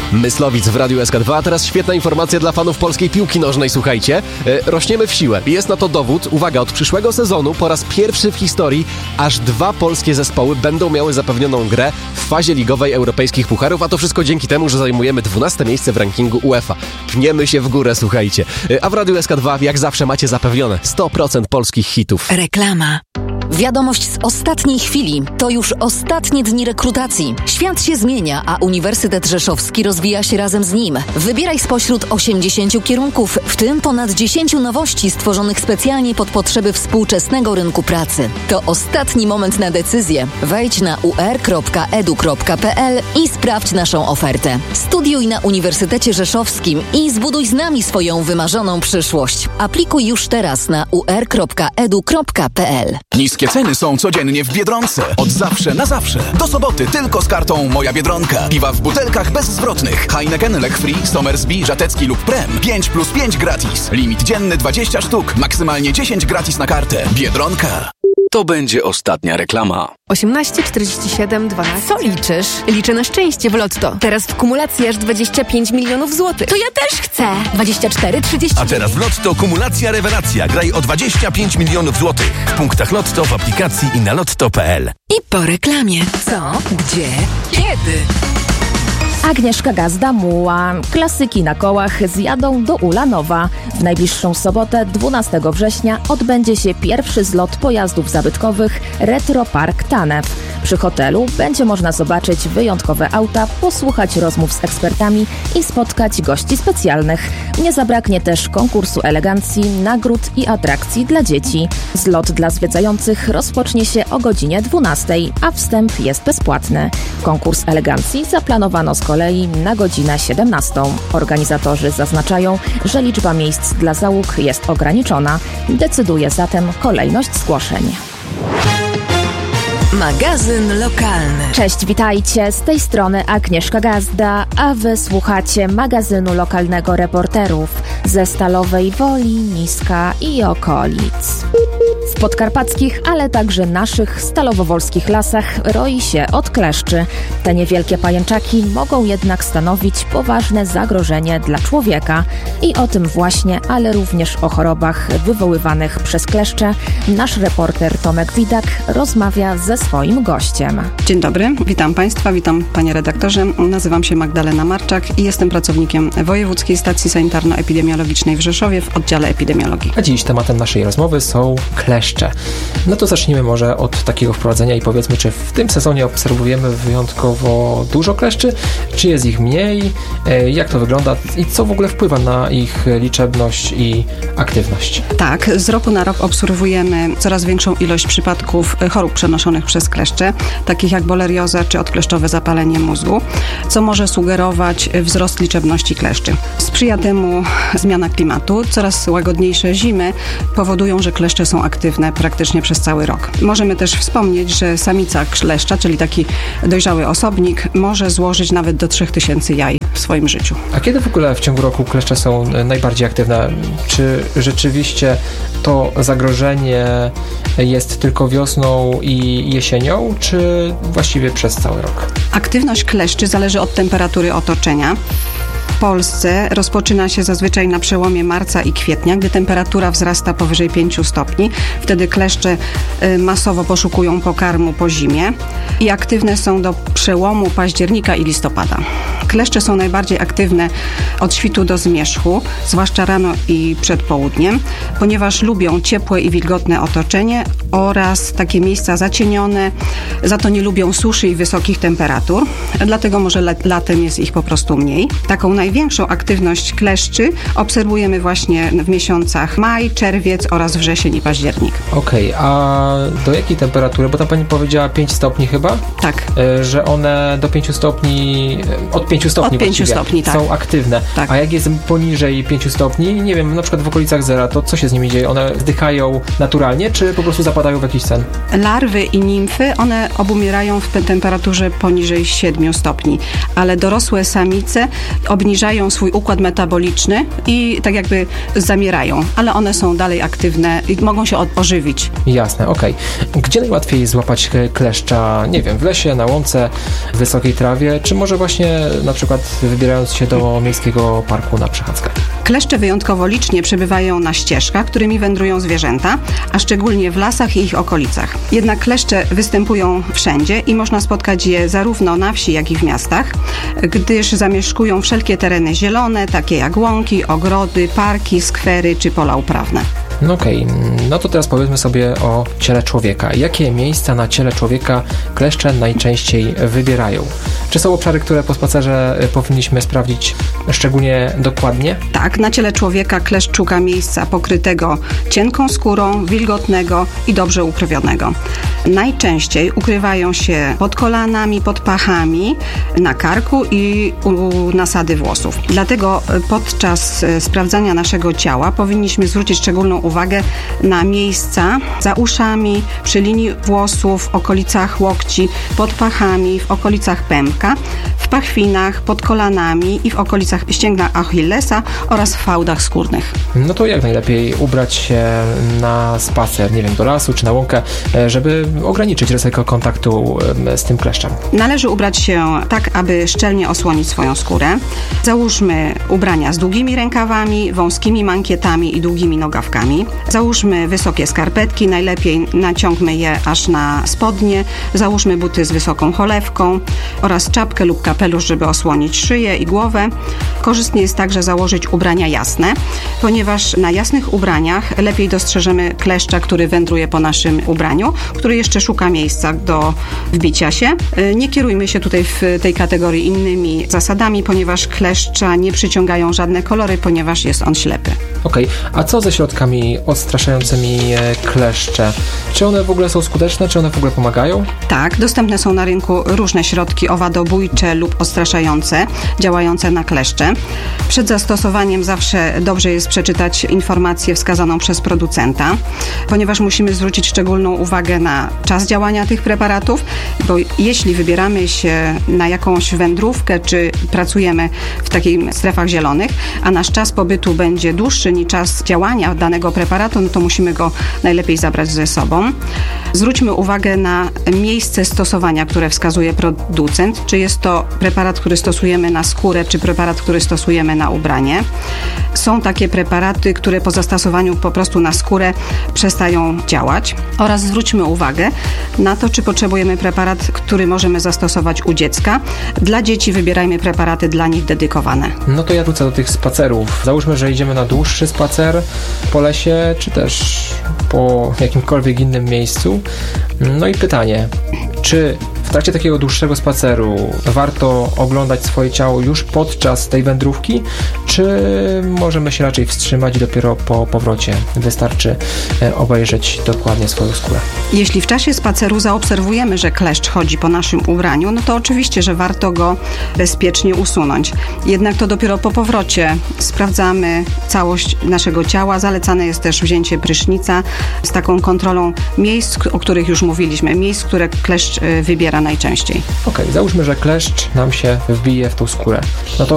Myslowic w Radiu SK2, a teraz świetna informacja dla fanów polskiej piłki nożnej, słuchajcie. Rośniemy w siłę. Jest na to dowód, uwaga, od przyszłego sezonu po raz pierwszy w historii aż 2 polskie zespoły będą miały zapewnioną grę w fazie ligowej europejskich pucharów, a to wszystko dzięki temu, że zajmujemy 12 miejsce w rankingu UEFA. Pniemy się w górę, słuchajcie. A w Radiu SK2 jak zawsze macie zapewnione 100% polskich hitów. Reklama. Wiadomość z ostatniej chwili. To już ostatnie dni rekrutacji. Świat się zmienia, a Uniwersytet Rzeszowski rozwija się razem z nim. Wybieraj spośród 80 kierunków, w tym ponad 10 nowości stworzonych specjalnie pod potrzeby współczesnego rynku pracy. To ostatni moment na decyzję. Wejdź na ur.edu.pl i sprawdź naszą ofertę. Studiuj na Uniwersytecie Rzeszowskim i zbuduj z nami swoją wymarzoną przyszłość. Aplikuj już teraz na ur.edu.pl. Niskie ceny są codziennie w Biedronce. Od zawsze na zawsze. Do soboty tylko z kartą Moja Biedronka. Piwa w butelkach bezzwrotnych. Heineken, Lech Free, Somersby, Żatecki lub Prem. 5+5 gratis. Limit dzienny 20 sztuk. Maksymalnie 10 gratis na kartę. Biedronka. To będzie ostatnia reklama. 18, 47, 12. Co liczysz? Liczę na szczęście w Lotto. Teraz w kumulacji aż 25 milionów złotych. To ja też chcę. 24, 30. A teraz w Lotto kumulacja rewelacja. Graj o 25 milionów złotych. W punktach Lotto, w aplikacji i na lotto.pl. I po reklamie. Co? Gdzie? Kiedy? Agnieszka Gazda, Muła. Klasyki na kołach zjadą do Ulanowa. W najbliższą sobotę, 12 września, odbędzie się pierwszy zlot pojazdów zabytkowych Retro Park Tanew. Przy hotelu będzie można zobaczyć wyjątkowe auta, posłuchać rozmów z ekspertami i spotkać gości specjalnych. Nie zabraknie też konkursu elegancji, nagród i atrakcji dla dzieci. Zlot dla zwiedzających rozpocznie się o godzinie 12, a wstęp jest bezpłatny. Konkurs elegancji zaplanowano z kolei na godzinę 17. Organizatorzy zaznaczają, że liczba miejsc dla załóg jest ograniczona. Decyduje zatem kolejność zgłoszeń. Magazyn lokalny. Cześć, witajcie. Z tej strony Agnieszka Gazda, a wy słuchacie magazynu lokalnego reporterów ze Stalowej Woli, Niska i okolic. W podkarpackich, ale także naszych stalowowolskich lasach roi się od kleszczy. Te niewielkie pajęczaki mogą jednak stanowić poważne zagrożenie dla człowieka. I o tym właśnie, ale również o chorobach wywoływanych przez kleszcze, nasz reporter Tomek Widak rozmawia ze swoim gościem. Dzień dobry, witam Państwa, witam Panie redaktorze. Nazywam się Magdalena Marczak i jestem pracownikiem Wojewódzkiej Stacji Sanitarno-Epidemiologicznej w Rzeszowie w oddziale epidemiologii. A dziś tematem naszej rozmowy są kleszcze. No to zacznijmy może od takiego wprowadzenia i powiedzmy, czy w tym sezonie obserwujemy wyjątkowo dużo kleszczy, czy jest ich mniej, jak to wygląda i co w ogóle wpływa na ich liczebność i aktywność? Tak, z roku na rok obserwujemy coraz większą ilość przypadków chorób przenoszonych przez kleszcze, takich jak bolerioza czy odkleszczowe zapalenie mózgu, co może sugerować wzrost liczebności kleszczy. Sprzyja temu zmiana klimatu. Coraz łagodniejsze zimy powodują, że kleszcze są aktywne praktycznie przez cały rok. Możemy też wspomnieć, że samica kleszcza, czyli taki dojrzały osobnik, może złożyć nawet do 3000 jaj w swoim życiu. A kiedy w ogóle w ciągu roku kleszcze są najbardziej aktywne? Czy rzeczywiście to zagrożenie jest tylko wiosną i jesienią, czy właściwie przez cały rok? Aktywność kleszczy zależy od temperatury otoczenia. W Polsce rozpoczyna się zazwyczaj na przełomie marca i kwietnia, gdy temperatura wzrasta powyżej 5 stopni. Wtedy kleszcze masowo poszukują pokarmu po zimie i aktywne są do przełomu października i listopada. Kleszcze są najbardziej aktywne od świtu do zmierzchu, zwłaszcza rano i przed południem, ponieważ lubią ciepłe i wilgotne otoczenie oraz takie miejsca zacienione. Za to nie lubią suszy i wysokich temperatur, dlatego może latem jest ich po prostu mniej. Taką największą aktywność kleszczy obserwujemy właśnie w miesiącach maj, czerwiec oraz wrzesień i październik. Okej, a do jakiej temperatury? Bo tam pani powiedziała 5 stopni chyba? Tak. Że one do 5 stopni, od 5 stopni od 5 stopni, tak. Są aktywne. Tak. A jak jest poniżej 5 stopni, nie wiem, na przykład w okolicach zera, to co się z nimi dzieje? One zdychają naturalnie, czy po prostu zapadają w jakiś sen? Larwy i nimfy, one obumierają w temperaturze poniżej 7 stopni, ale dorosłe samice obniżają swój układ metaboliczny i tak jakby zamierają, ale one są dalej aktywne i mogą się ożywić. Jasne, okej. Gdzie najłatwiej złapać kleszcza? Nie wiem, w lesie, na łące, w wysokiej trawie, czy może właśnie na przykład wybierając się do miejskiego parku na przechadzkę? Kleszcze wyjątkowo licznie przebywają na ścieżkach, którymi wędrują zwierzęta, a szczególnie w lasach i ich okolicach. Jednak kleszcze występują wszędzie i można spotkać je zarówno na wsi, jak i w miastach, gdyż zamieszkują wszelkie tereny zielone, takie jak łąki, ogrody, parki, skwery czy pola uprawne. No okej, no to teraz powiedzmy sobie o ciele człowieka. Jakie miejsca na ciele człowieka kleszcze najczęściej wybierają? Czy są obszary, które po spacerze powinniśmy sprawdzić szczególnie dokładnie? Tak, na ciele człowieka kleszcz szuka miejsca pokrytego cienką skórą, wilgotnego i dobrze ukrwionego. Najczęściej ukrywają się pod kolanami, pod pachami, na karku i u nasady włosów. Dlatego podczas sprawdzania naszego ciała powinniśmy zwrócić szczególną uwagę na miejsca za uszami, przy linii włosów, w okolicach łokci, pod pachami, w okolicach pępka, w pachwinach, pod kolanami i w okolicach ścięgna Achillesa oraz w fałdach skórnych. No to jak najlepiej ubrać się na spacer, nie wiem, do lasu czy na łąkę, żeby ograniczyć ryzyko kontaktu z tym kleszczem? Należy ubrać się tak, aby szczelnie osłonić swoją skórę. Załóżmy ubrania z długimi rękawami, wąskimi mankietami i długimi nogawkami. Załóżmy wysokie skarpetki, najlepiej naciągmy je aż na spodnie. Załóżmy buty z wysoką cholewką oraz czapkę lub kapelusz, żeby osłonić szyję i głowę. Korzystnie jest także założyć ubrania jasne, ponieważ na jasnych ubraniach lepiej dostrzeżemy kleszcza, który wędruje po naszym ubraniu, który jeszcze szuka miejsca do wbicia się. Nie kierujmy się tutaj w tej kategorii innymi zasadami, ponieważ kleszcza nie przyciągają żadne kolory, ponieważ jest on ślepy. Okej, a co ze środkami odstraszającymi kleszcze? Czy one w ogóle są skuteczne? Czy one w ogóle pomagają? Tak, dostępne są na rynku różne środki owadobójcze lub odstraszające, działające na kleszcze. Przed zastosowaniem zawsze dobrze jest przeczytać informację wskazaną przez producenta, ponieważ musimy zwrócić szczególną uwagę na czas działania tych preparatów, bo jeśli wybieramy się na jakąś wędrówkę, czy pracujemy w takich strefach zielonych, a nasz czas pobytu będzie dłuższy niż czas działania danego preparatu, no to musimy go najlepiej zabrać ze sobą. Zwróćmy uwagę na miejsce stosowania, które wskazuje producent, czy jest to preparat, który stosujemy na skórę, czy preparat, który stosujemy na ubranie. Są takie preparaty, które po zastosowaniu po prostu na skórę przestają działać. Oraz zwróćmy uwagę na to, czy potrzebujemy preparat, który możemy zastosować u dziecka. Dla dzieci wybierajmy preparaty dla nich dedykowane. No to ja wrócę do tych spacerów. Załóżmy, że idziemy na dłuższy spacer po lesie, czy też po jakimkolwiek innym miejscu. No i pytanie, czy w trakcie takiego dłuższego spaceru warto oglądać swoje ciało już podczas tej wędrówki, czy możemy się raczej wstrzymać i dopiero po powrocie wystarczy obejrzeć dokładnie swoją skórę? Jeśli w czasie spaceru zaobserwujemy, że kleszcz chodzi po naszym ubraniu, no to oczywiście, że warto go bezpiecznie usunąć. Jednak to dopiero po powrocie sprawdzamy całość naszego ciała. Zalecane jest też wzięcie prysznica z taką kontrolą miejsc, o których już mówiliśmy, miejsc, które kleszcz wybiera najczęściej. Okej, załóżmy, że kleszcz nam się wbije w tą skórę. No to